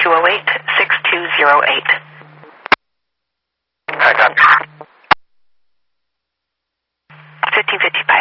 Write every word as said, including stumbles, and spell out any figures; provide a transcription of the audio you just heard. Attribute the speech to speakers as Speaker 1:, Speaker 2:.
Speaker 1: two oh eight, six two oh eight.
Speaker 2: Hang on.
Speaker 1: fifteen fifty.